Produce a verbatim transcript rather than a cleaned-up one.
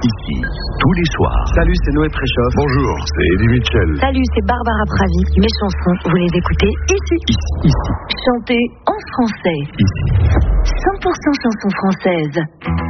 ici, tous les soirs. Salut, c'est Noé Préchoff. Bonjour, c'est Eddie Mitchell. Salut, c'est Barbara Pravi. Mes chansons, vous les écoutez ici. Ici, ici. Chantées en français. Ici. cent pour cent chansons françaises.